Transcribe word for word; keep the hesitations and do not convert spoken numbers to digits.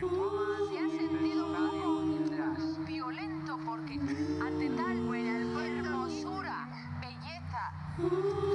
Se ha sentido un poco violento porque ante tal buena hermosura, belleza,